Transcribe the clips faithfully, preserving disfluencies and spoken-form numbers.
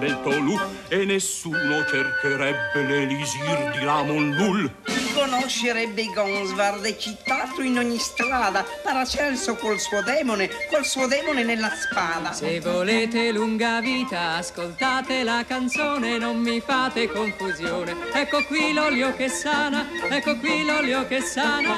del Tolù e nessuno cercherebbe l'elisir di Ramon Lull. Conoscerebbe Gonsvard citato in ogni strada, Paracelso col suo demone, col suo demone nella spada. Se volete lunga vita, ascoltate la canzone, non mi fate confusione. Ecco qui l'olio che sana, ecco qui l'olio che sana.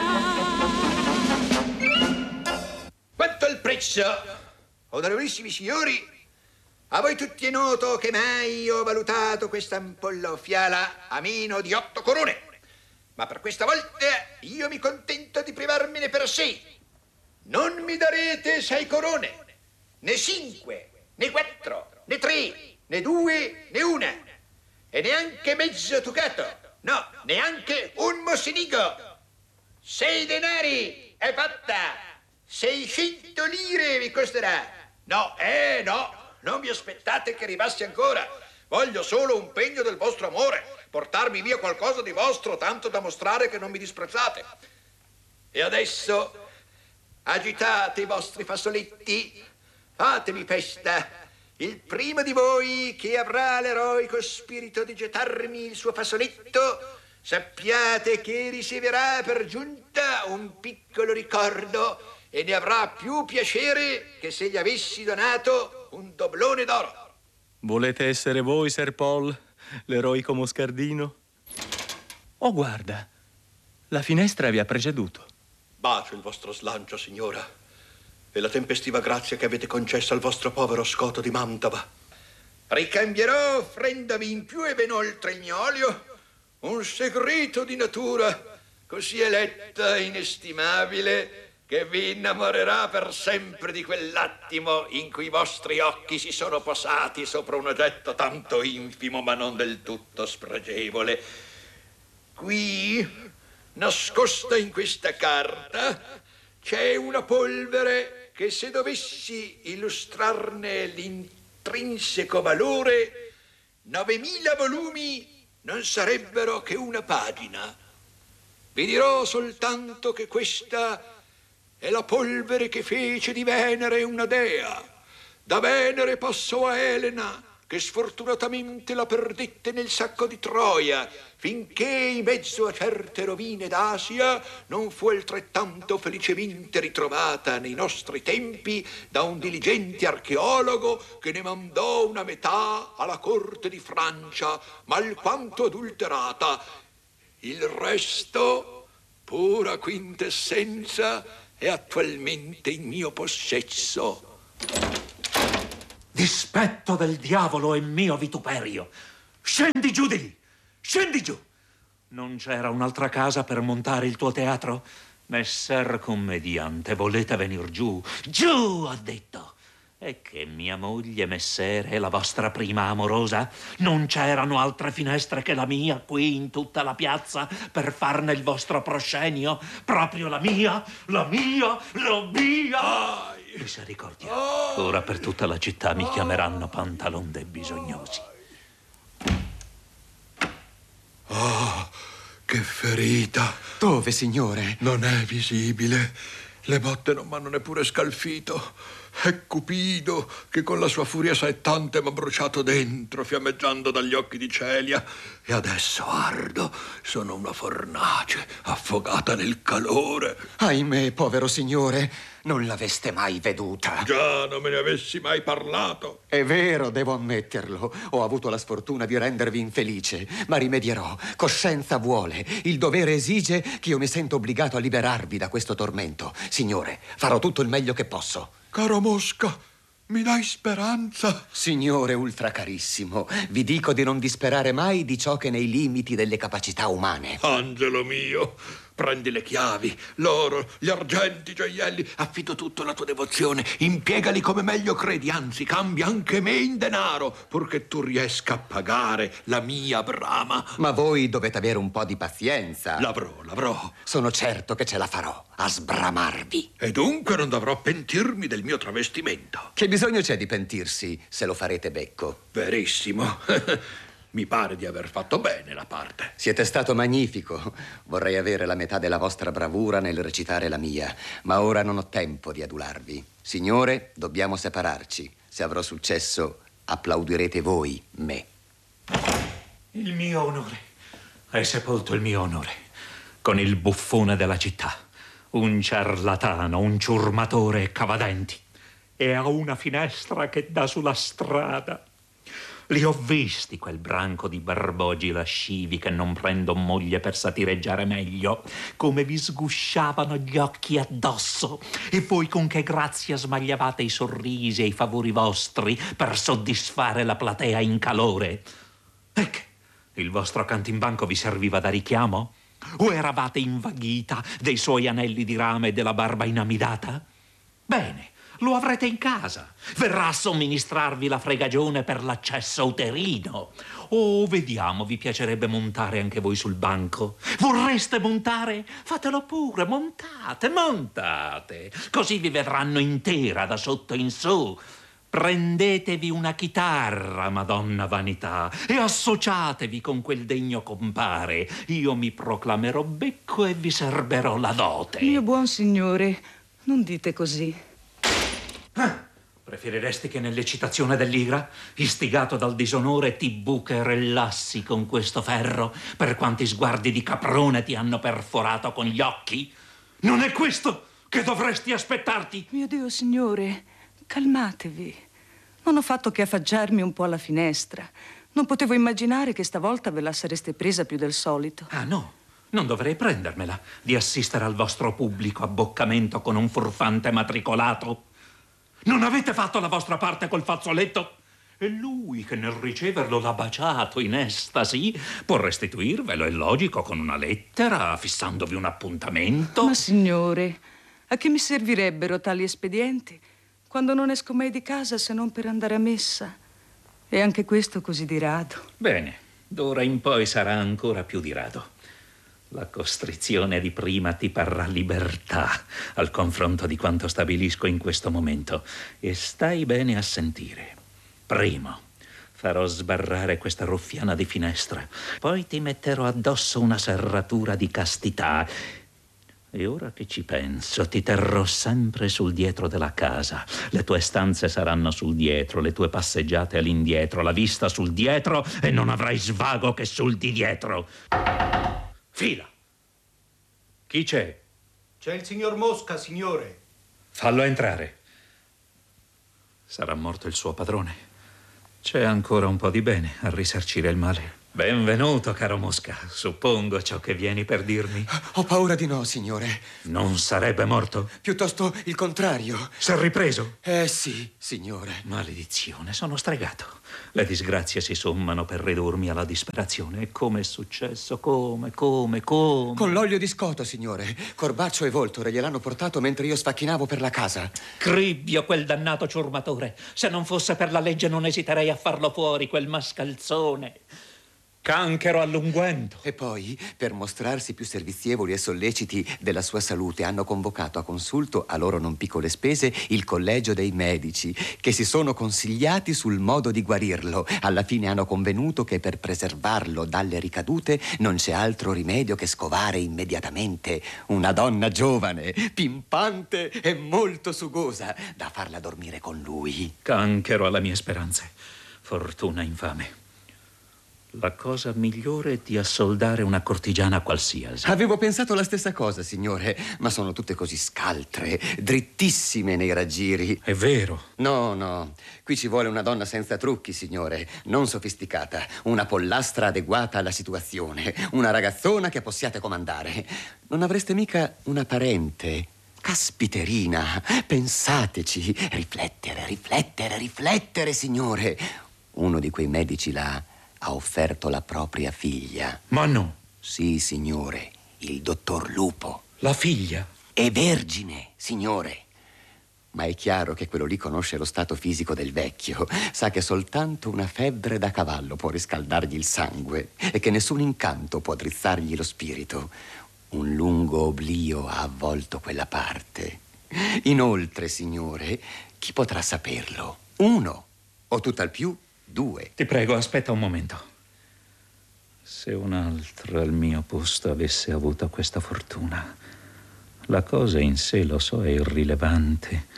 Quanto al prezzo, onorevolissimi signori, a voi tutti è noto che mai ho valutato questa ampolla o fiala a meno di otto corone. Ma per questa volta io mi contento di privarmene per sei. Non mi darete sei corone, né cinque, né quattro, né tre, né due, né una. E neanche mezzo ducato, no, neanche un mossinigo. Sei denari, è fatta. Seicento lire vi costerà. No, eh, no. Non vi aspettate che arrivassi ancora. Voglio solo un pegno del vostro amore. Portarmi via qualcosa di vostro, tanto da mostrare che non mi disprezzate. E adesso agitate i vostri fazzoletti. Fatemi festa. Il primo di voi che avrà l'eroico spirito di gettarmi il suo fazzoletto, sappiate che riceverà per giunta un piccolo ricordo e ne avrà più piacere che se gli avessi donato un doblone d'oro. Volete essere voi, Ser Paul, l'eroico moscardino? Oh, guarda, la finestra vi ha preceduto. Bacio il vostro slancio, signora, e la tempestiva grazia che avete concesso al vostro povero Scoto di Mantova. Ricambierò, offrendovi in più e ben oltre il mio olio, un segreto di natura così eletta e inestimabile che vi innamorerà per sempre di quell'attimo in cui i vostri occhi si sono posati sopra un oggetto tanto infimo ma non del tutto spregevole. Qui, nascosta in questa carta, c'è una polvere che se dovessi illustrarne l'intrinseco valore, novemila volumi non sarebbero che una pagina. Vi dirò soltanto che questa è la polvere che fece di Venere una dea. Da Venere passò a Elena, che sfortunatamente la perdette nel sacco di Troia, finché in mezzo a certe rovine d'Asia non fu altrettanto felicemente ritrovata nei nostri tempi da un diligente archeologo che ne mandò una metà alla corte di Francia, ma alquanto adulterata. Il resto, pura quintessenza, è attualmente in mio possesso. Dispetto del diavolo e mio vituperio. Scendi giù di lì, scendi giù. Non c'era un'altra casa per montare il tuo teatro? Messer commediante, volete venir giù? Giù, ho detto. E che mia moglie, messere, è la vostra prima amorosa? Non c'erano altre finestre che la mia qui in tutta la piazza per farne il vostro proscenio? Proprio la mia, la mia, la mia! Ai. Misericordia, ora per tutta la città mi chiameranno Pantalon dei bisognosi. Oh, che ferita! Dove, signore? Non è visibile. Le botte non m'hanno neppure scalfito. È Cupido che con la sua furia saettante m'ha bruciato dentro, fiammeggiando dagli occhi di Celia. E adesso ardo, sono una fornace affogata nel calore. Ahimè, povero signore, non l'aveste mai veduta. Già, non me ne avessi mai parlato. È vero, devo ammetterlo. Ho avuto la sfortuna di rendervi infelice, ma rimedierò. Coscienza vuole, il dovere esige che io mi sento obbligato a liberarvi da questo tormento. Signore, farò tutto il meglio che posso. Caro Mosca, mi dai speranza? Signore ultracarissimo, vi dico di non disperare mai di ciò che è nei limiti delle capacità umane. Angelo mio, prendi le chiavi, l'oro, gli argenti, i gioielli, affido tutto alla tua devozione, impiegali come meglio credi, anzi cambia anche me in denaro, purché tu riesca a pagare la mia brama. Ma voi dovete avere un po' di pazienza. L'avrò, l'avrò. Sono certo che ce la farò a sbramarvi. E dunque non dovrò pentirmi del mio travestimento. Che bisogno c'è di pentirsi se lo farete becco? Verissimo. Mi pare di aver fatto bene la parte. Siete stato magnifico. Vorrei avere la metà della vostra bravura nel recitare la mia, ma ora non ho tempo di adularvi. Signore, dobbiamo separarci. Se avrò successo, applaudirete voi me. Il mio onore. Hai sepolto il mio onore con il buffone della città, un ciarlatano, un ciurmatore e cavadenti. E ha una finestra che dà sulla strada. Li ho visti, quel branco di barbogi lascivi che non prendo moglie per satireggiare meglio, come vi sgusciavano gli occhi addosso, e voi con che grazia smagliavate i sorrisi e i favori vostri per soddisfare la platea in calore. E che il vostro cantimbanco vi serviva da richiamo? O eravate invaghita dei suoi anelli di rame e della barba inamidata? Bene, lo avrete in casa. Verrà a somministrarvi la fregagione per l'accesso uterino. Oh, vediamo, vi piacerebbe montare anche voi sul banco? Vorreste montare? Fatelo pure, montate, montate. Così vi vedranno intera da sotto in su. Prendetevi una chitarra, Madonna Vanità, e associatevi con quel degno compare. Io mi proclamerò becco e vi serberò la dote. Mio buon signore, non dite così. Ah, preferiresti che nell'eccitazione dell'ira, istigato dal disonore, ti bucherellassi con questo ferro per quanti sguardi di caprone ti hanno perforato con gli occhi? Non è questo che dovresti aspettarti? Mio Dio, signore, calmatevi. Non ho fatto che affacciarmi un po' alla finestra. Non potevo immaginare che stavolta ve la sareste presa più del solito. Ah, no. Non dovrei prendermela di assistere al vostro pubblico abboccamento con un furfante matricolato. Non avete fatto la vostra parte col fazzoletto? E lui, che nel riceverlo l'ha baciato in estasi, può restituirvelo, è logico, con una lettera, fissandovi un appuntamento. Ma signore, a che mi servirebbero tali espedienti quando non esco mai di casa se non per andare a messa? E anche questo così di rado. Bene, d'ora in poi sarà ancora più di rado. La costrizione di prima ti parrà libertà al confronto di quanto stabilisco in questo momento. E stai bene a sentire. Primo, farò sbarrare questa ruffiana di finestra. Poi ti metterò addosso una serratura di castità. E ora che ci penso, ti terrò sempre sul dietro della casa. Le tue stanze saranno sul dietro, le tue passeggiate all'indietro, la vista sul dietro, e non avrai svago che sul di dietro. Fila! Chi c'è? C'è il signor Mosca, signore. Fallo entrare. Sarà morto il suo padrone. C'è ancora un po' di bene a risarcire il male. Benvenuto, caro Mosca. Suppongo ciò che vieni per dirmi. Ho paura di no, signore. Non sarebbe morto? Piuttosto il contrario. S'è ripreso? Eh sì, signore. Maledizione, sono stregato. Le disgrazie si sommano per ridurmi alla disperazione. E come è successo? Come, come, come? Con l'olio di scoto, signore. Corbaccio e Voltore gliel'hanno portato mentre io sfacchinavo per la casa. Cribbio quel dannato ciurmatore. Se non fosse per la legge non esiterei a farlo fuori, quel mascalzone. Canchero all'unguento. E poi, per mostrarsi più servizievoli e solleciti della sua salute, hanno convocato a consulto, a loro non piccole spese, il collegio dei medici, che si sono consigliati sul modo di guarirlo. Alla fine hanno convenuto che per preservarlo dalle ricadute non c'è altro rimedio che scovare immediatamente una donna giovane, pimpante e molto sugosa, da farla dormire con lui. Canchero alle mie speranze. Fortuna infame. La cosa migliore è di assoldare una cortigiana qualsiasi. Avevo pensato la stessa cosa, signore, ma sono tutte così scaltre, drittissime nei raggiri. È vero. No, no, qui ci vuole una donna senza trucchi, signore, non sofisticata, una pollastra adeguata alla situazione, una ragazzona che possiate comandare. Non avreste mica una parente? Caspiterina, pensateci, riflettere, riflettere, riflettere, signore. Uno di quei medici là ha offerto la propria figlia. Ma no. Sì, signore, il dottor Lupo. La figlia? È vergine, signore. Ma è chiaro che quello lì conosce lo stato fisico del vecchio. Sa che soltanto una febbre da cavallo può riscaldargli il sangue e che nessun incanto può drizzargli lo spirito. Un lungo oblio ha avvolto quella parte. Inoltre, signore, chi potrà saperlo? Uno, o tutt'al più due. Ti prego, aspetta un momento. Se un altro al mio posto avesse avuto questa fortuna, la cosa in sé, lo so, è irrilevante,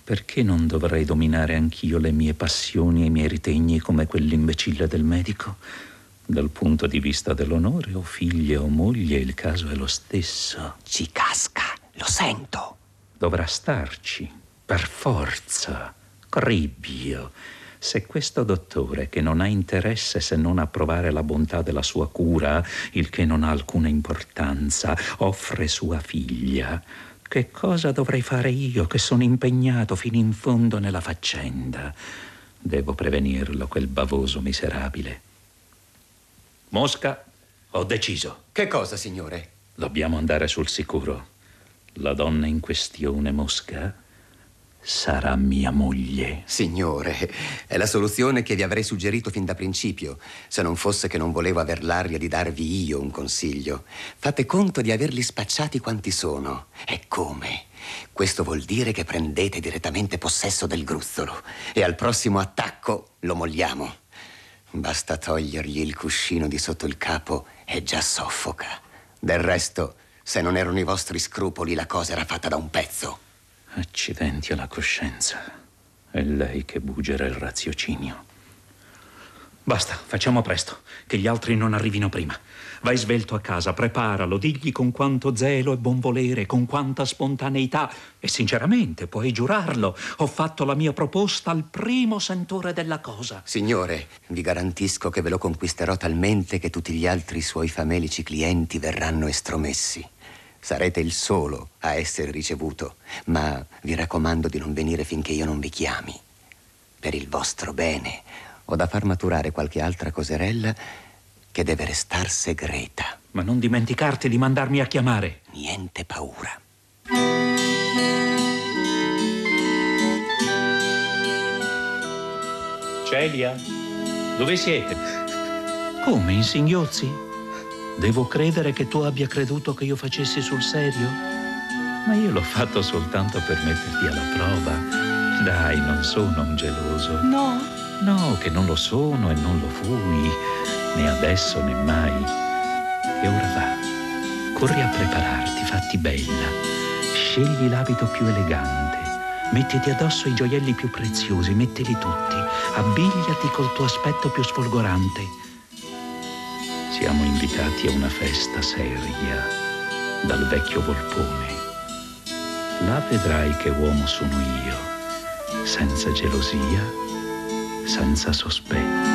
Perché non dovrei dominare anch'io le mie passioni e i miei ritegni come quell'imbecille del medico? Dal punto di vista dell'onore, o figlie o moglie, il caso è lo stesso. Ci casca, lo sento. Dovrà starci, per forza. Cribbio. Se questo dottore, che non ha interesse se non a provare la bontà della sua cura, il che non ha alcuna importanza, offre sua figlia, che cosa dovrei fare io che sono impegnato fino in fondo nella faccenda? Devo prevenirlo, quel bavoso miserabile. Mosca, ho deciso. Che cosa, signore? Dobbiamo andare sul sicuro. La donna in questione, Mosca, sarà mia moglie. Signore, è la soluzione che vi avrei suggerito fin da principio, se non fosse che non volevo aver l'aria di darvi io un consiglio. Fate conto di averli spacciati quanti sono. E come? Questo vuol dire che prendete direttamente possesso del gruzzolo e al prossimo attacco lo molliamo. Basta togliergli il cuscino di sotto il capo e già soffoca. Del resto, se non erano i vostri scrupoli, la cosa era fatta da un pezzo. Accidenti alla coscienza. È lei che buggera il raziocinio. Basta, facciamo presto, che gli altri non arrivino prima. Vai svelto a casa, preparalo, digli con quanto zelo e buon volere, con quanta spontaneità. E sinceramente, puoi giurarlo, ho fatto la mia proposta al primo sentore della cosa. Signore, vi garantisco che ve lo conquisterò talmente che tutti gli altri suoi famelici clienti verranno estromessi. Sarete il solo a essere ricevuto, ma vi raccomando di non venire finché io non vi chiami. Per il vostro bene, ho da far maturare qualche altra coserella che deve restar segreta. Ma non dimenticarti di mandarmi a chiamare. Niente paura. Celia, dove siete? Come, in singhiozzi? Devo credere che tu abbia creduto che io facessi sul serio? Ma io l'ho fatto soltanto per metterti alla prova. Dai, non sono un geloso. No? No, che non lo sono e non lo fui, né adesso né mai. E ora va, corri a prepararti, fatti bella. Scegli l'abito più elegante. Mettiti addosso i gioielli più preziosi, mettili tutti. Abbigliati col tuo aspetto più sfolgorante. Siamo invitati a una festa seria dal vecchio volpone. Là vedrai che uomo sono io, senza gelosia, senza sospetti.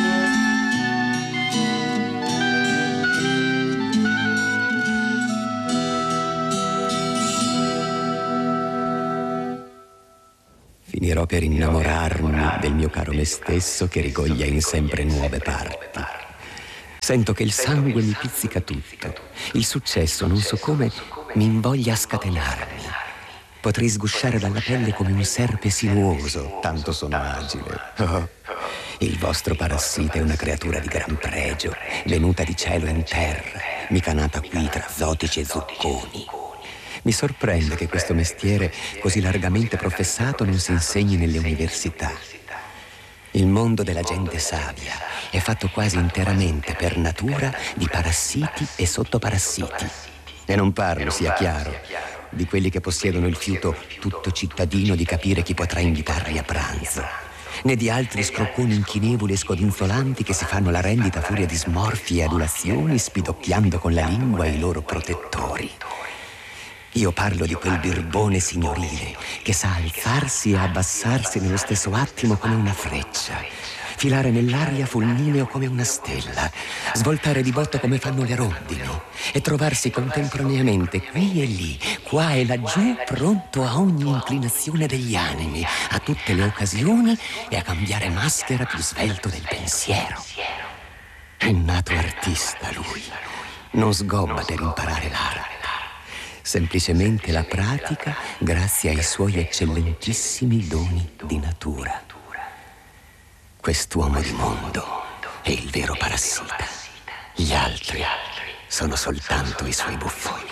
Finirò per innamorarmi del mio caro me stesso che rigoglia in sempre nuove parti. Sento che il sangue mi pizzica tutto. Il successo, non so come, mi invoglia a scatenarmi. Potrei sgusciare dalla pelle come un serpe sinuoso, tanto sono agile. Oh, il vostro parassita è una creatura di gran pregio, venuta di cielo in terra, mica nata qui tra zotici e zucconi. Mi sorprende che questo mestiere, così largamente professato, non si insegni nelle università. Il mondo della gente savia è fatto quasi interamente per natura di parassiti e sottoparassiti. E non parlo, sia chiaro, di quelli che possiedono il fiuto tutto cittadino di capire chi potrà invitarli a pranzo, né di altri scrocconi inchinevoli e scodinzolanti che si fanno la rendita a furia di smorfie e adulazioni, spidocchiando con la lingua i loro protettori. Io parlo di quel birbone signorile che sa alzarsi e abbassarsi nello stesso attimo come una freccia, filare nell'aria fulmineo come una stella, svoltare di botto come fanno le rondini e trovarsi contemporaneamente qui e lì, qua e laggiù, pronto a ogni inclinazione degli animi, a tutte le occasioni e a cambiare maschera più svelto del pensiero. È nato artista lui, non sgobba per imparare l'arte. Semplicemente la pratica grazie ai suoi eccellentissimi doni di natura. Quest'uomo di mondo è il vero parassita. Gli altri sono soltanto i suoi buffoni.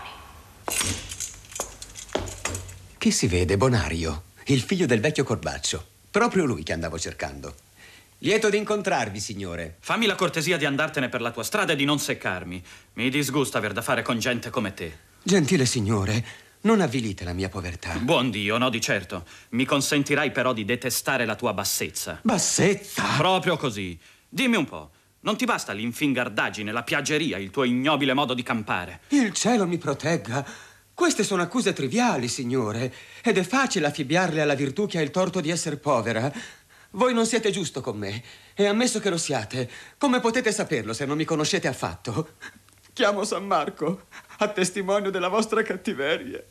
Chi si vede? Bonario, il figlio del vecchio Corbaccio. Proprio lui che andavo cercando. Lieto di incontrarvi, signore. Fammi la cortesia di andartene per la tua strada e di non seccarmi. Mi disgusta aver da fare con gente come te. Gentile signore, Non avvilite la mia povertà. Buon Dio, no di certo. Mi consentirai però di detestare la tua bassezza. Bassezza? Proprio così. Dimmi un po', non ti basta l'infingardaggine, la piaggeria, il tuo ignobile modo di campare? Il cielo mi protegga. Queste sono accuse triviali, signore, ed è facile affibbiarle alla virtù che ha il torto di essere povera. Voi non siete giusto con me, e ammesso che lo siate, come potete saperlo se non mi conoscete affatto? Chiamo San Marco a testimonio della vostra cattiveria.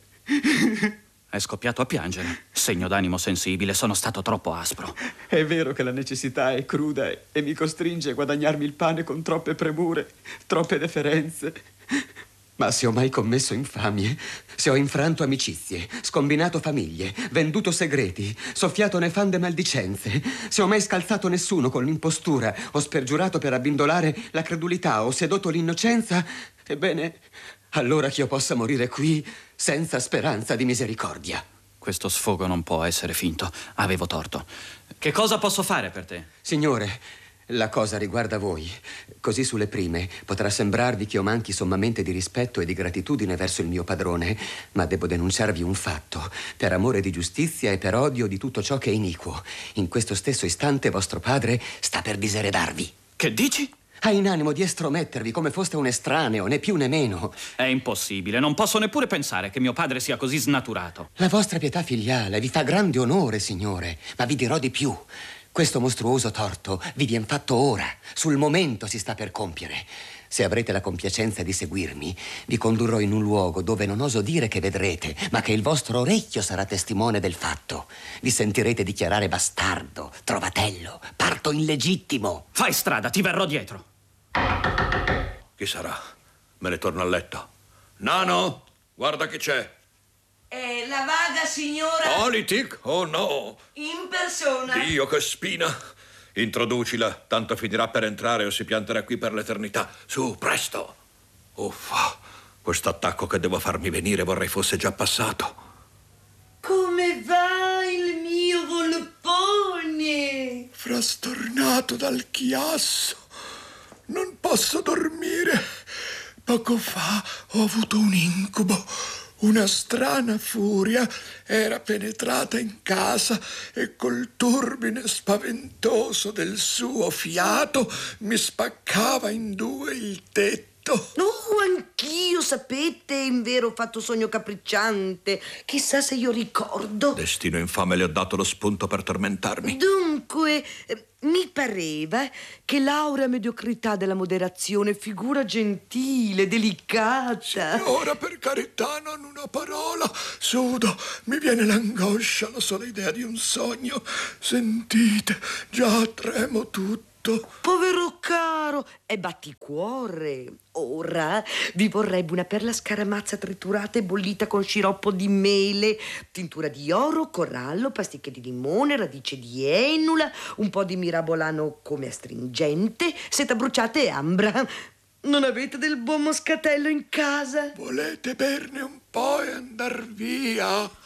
È scoppiato a piangere. Segno d'animo sensibile, sono stato troppo aspro. È vero che la necessità è cruda e mi costringe a guadagnarmi il pane con troppe premure, troppe deferenze. Ma se ho mai commesso infamie, se ho infranto amicizie, scombinato famiglie, venduto segreti, soffiato nefande maldicenze, se ho mai scalzato nessuno con l'impostura, o spergiurato per abbindolare la credulità, o sedotto l'innocenza, ebbene, allora che io possa morire qui senza speranza di misericordia. Questo sfogo non può essere finto. Avevo torto. Che cosa posso fare per te? Signore, la cosa riguarda voi. Così sulle prime potrà sembrarvi che io manchi sommamente di rispetto e di gratitudine verso il mio padrone, ma devo denunciarvi un fatto. Per amore di giustizia e per odio di tutto ciò che è iniquo, in questo stesso istante vostro padre sta per diseredarvi. Che dici? Ha in animo di estromettervi come foste un estraneo, né più né meno. È impossibile, non posso neppure pensare che mio padre sia così snaturato. La vostra pietà filiale vi fa grande onore, signore, ma vi dirò di più. Questo mostruoso torto vi vien fatto ora, sul momento si sta per compiere. Se avrete la compiacenza di seguirmi, vi condurrò in un luogo dove non oso dire che vedrete, ma che il vostro orecchio sarà testimone del fatto. Vi sentirete dichiarare bastardo, trovatello, parto illegittimo. Fai strada, ti verrò dietro. Chi sarà? Me ne torno a letto. Nano, guarda che c'è. È la vaga signora... Politic? Oh no! In persona. Dio, che spina! Introducila, tanto finirà per entrare o si pianterà qui per l'eternità. Su, presto! Uffa, questo attacco che devo farmi venire vorrei fosse già passato. Come va il mio volpone? Frastornato dal chiasso. Non posso dormire. Poco fa ho avuto un incubo. Una strana furia era penetrata in casa e col turbine spaventoso del suo fiato mi spaccava in due il tetto. Oh, anch'io, sapete, in vero ho fatto sogno capricciante. Chissà se io ricordo. Destino infame le ho dato lo spunto per tormentarmi. Dunque, eh, mi pareva che l'aurea mediocrità della moderazione, figura gentile, delicata. Signora, per carità, non una parola. Sudo, mi viene l'angoscia, la sola idea di un sogno. Sentite, già tremo tutto. Povero caro, e batticuore. Ora vi vorrebbe una perla scaramazza triturata e bollita con sciroppo di mele, tintura di oro, corallo, pasticche di limone, radice di enula, un po' di mirabolano come astringente, seta bruciata e ambra. Non avete del buon moscatello in casa? Volete berne un po' e andar via?